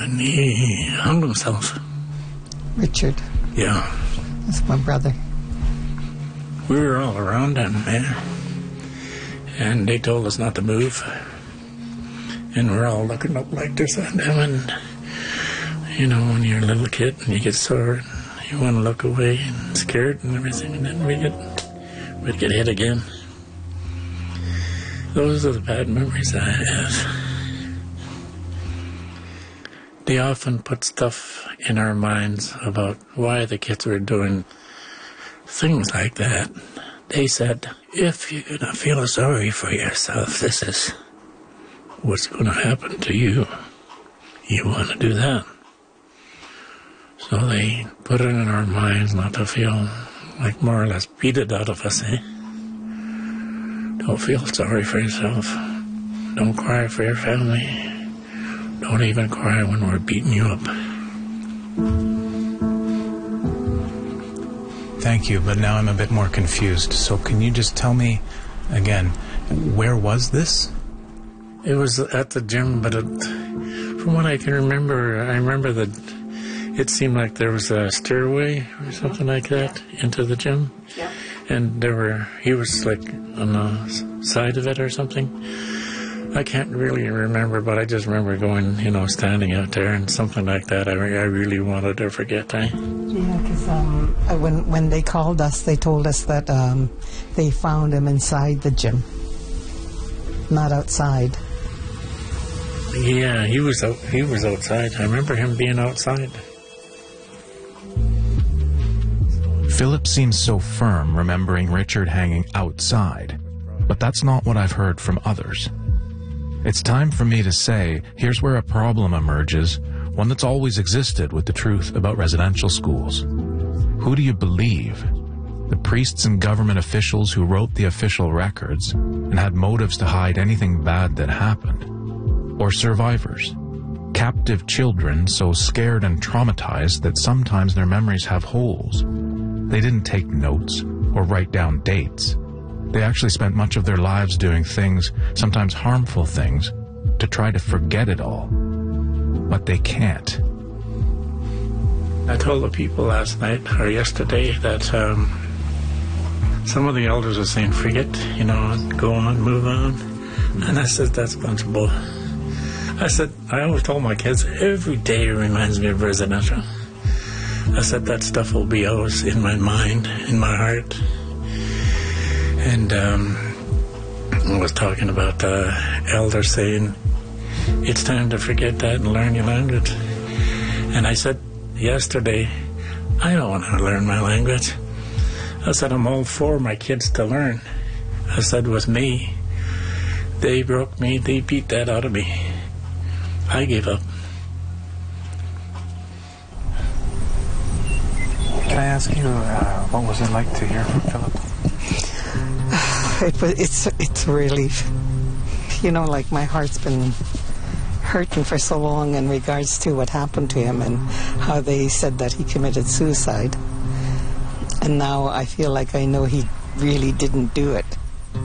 and he hung himself. Richard. Yeah. That's my brother. We were all around him, and they told us not to move. And we're all looking up like this at him, and, you know, when you're a little kid and you get sore, you want to look away and scared and everything, and then we'd get hit again. Those are the bad memories I have. They often put stuff in our minds about why the kids were doing things like that. They said, if you're going to feel sorry for yourself, this is what's going to happen to you. You want to do that. So they put it in our minds not to feel, like, more or less beat it out of us, Don't feel sorry for yourself. Don't cry for your family. Don't even cry when we're beating you up. Thank you, but now I'm a bit more confused. So can you just tell me again, where was this? It was at the gym, but from what I can remember, I remember that it seemed like there was a stairway or something like that into the gym. Yeah. And he was like on the side of it or something. I can't really remember, but I just remember going, standing out there and something like that. I really wanted to forget. Yeah, because when they called us, they told us that they found him inside the gym, not outside. Yeah, he was outside. I remember him being outside. Philip seems so firm, remembering Richard hanging outside, but that's not what I've heard from others. It's time for me to say, here's where a problem emerges, one that's always existed with the truth about residential schools. Who do you believe? The priests and government officials who wrote the official records and had motives to hide anything bad that happened? Or survivors? Captive children so scared and traumatized that sometimes their memories have holes. They didn't take notes or write down dates. They actually spent much of their lives doing things, sometimes harmful things, to try to forget it all. But they can't. I told the people last night, or yesterday, that some of the elders were saying, forget, go on, move on. And I said, that's a bunch of bull. I said, I always told my kids, every day reminds me of residential. I said, that stuff will be always in my mind, in my heart. And I was talking about the elders saying, it's time to forget that and learn your language. And I said yesterday, I don't want to learn my language. I said, I'm all for my kids to learn. I said, with me, they broke me, they beat that out of me. I gave up. Can I ask you, what was it like to hear from Philip? It's a relief. Like my heart's been hurting for so long in regards to what happened to him and how they said that he committed suicide. And now I feel like I know he really didn't do it.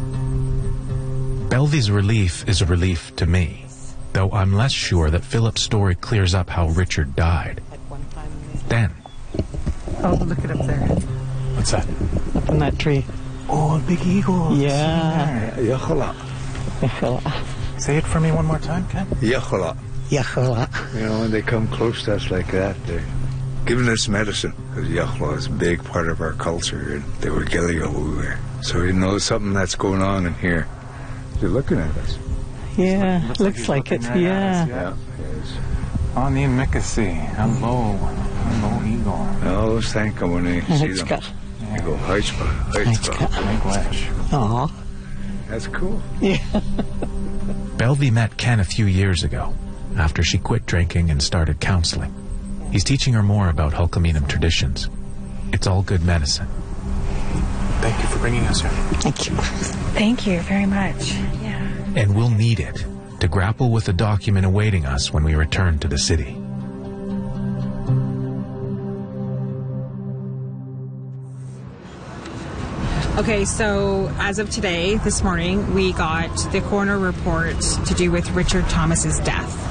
Belvy's relief is a relief to me, though I'm less sure that Philip's story clears up how Richard died. Then. Oh, look it up there. What's that? Up in that tree. Oh, a big eagle. Yeah. Yachala. Yachala. Say it for me one more time, Ken. Yachala. Yachala. When they come close to us like that, they're giving us medicine. Because Yachala is a big part of our culture. And they were Gilligo everywhere. So you know something that's going on in here. They're looking at us. Yeah, looks like it. Right Yeah. Ani Mikasi. Hello, eagle. I always thank them when they see them. They go, Heichka. Big wish. Aw. That's cool. Yeah. Belvy met Ken a few years ago, after she quit drinking and started counseling. He's teaching her more about Hulkaminam traditions. It's all good medicine. Thank you for bringing us here. Thank you. Thank you very much. Yeah. And we'll need it to grapple with the document awaiting us when we return to the city. Okay, so as of today, this morning, we got the coroner report to do with Richard Thomas's death.